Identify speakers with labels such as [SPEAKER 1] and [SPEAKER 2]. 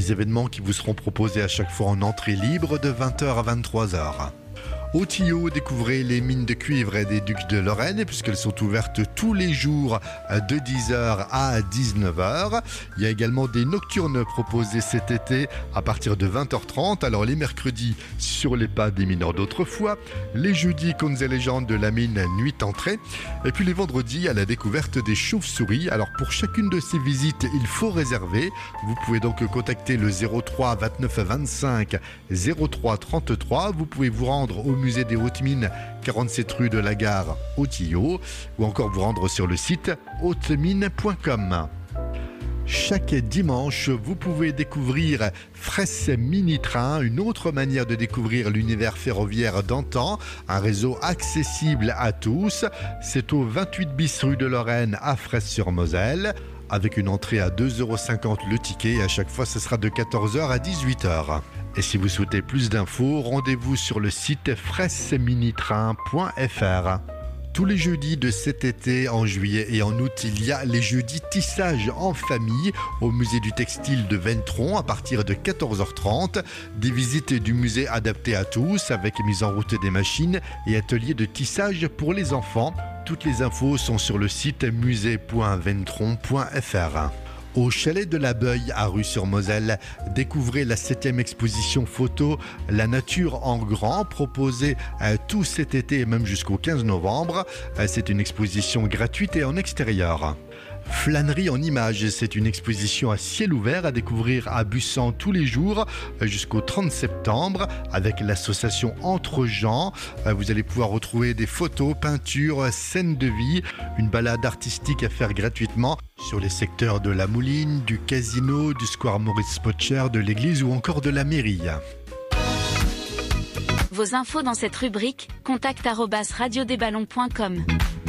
[SPEAKER 1] Des événements qui vous seront proposés à chaque fois en entrée libre de 20h à 23h. Au Tillot, découvrez les mines de cuivre et des Ducs de Lorraine, puisqu'elles sont ouvertes tous les jours de 10h à 19h. Il y a également des nocturnes proposées cet été à partir de 20h30. Alors les mercredis, sur les pas des mineurs d'autrefois. Les jeudis, contes et légendes de la mine Nuit entrée. Et puis les vendredis, à la découverte des chauves-souris. Alors pour chacune de ces visites, il faut réserver. Vous pouvez donc contacter le 03 29 25 03 33. Vous pouvez vous rendre au musée des Hautes Mines, 47 rue de la Gare au Tillot, ou encore vous rendre sur le site hautemines.com. Chaque dimanche, vous pouvez découvrir Fresse Mini Train, une autre manière de découvrir l'univers ferroviaire d'antan, un réseau accessible à tous. C'est au 28 bis rue de Lorraine à Fresse-sur-Moselle, avec une entrée à 2,50 € le ticket, et à chaque fois ce sera de 14h à 18h. Et si vous souhaitez plus d'infos, rendez-vous sur le site fresseminitrain.fr. Tous les jeudis de cet été, en juillet et en août, il y a les jeudis tissage en famille au musée du textile de Ventron à partir de 14h30. Des visites du musée adaptées à tous avec mise en route des machines et ateliers de tissage pour les enfants. Toutes les infos sont sur le site musée.ventron.fr. Au chalet de la Beuille à Rue-sur-Moselle, découvrez la 7e exposition photo La nature en grand, proposée tout cet été et même jusqu'au 15 novembre. C'est une exposition gratuite et en extérieur. Flânerie en images, c'est une exposition à ciel ouvert à découvrir à Bussan tous les jours jusqu'au 30 septembre avec l'association Entre Gens. Vous allez pouvoir retrouver des photos, peintures, scènes de vie, une balade artistique à faire gratuitement sur les secteurs de la Mouline, du Casino, du Square Maurice Potcher, de l'église ou encore de la mairie.
[SPEAKER 2] Vos infos dans cette rubrique, contact@radiodesballons.com.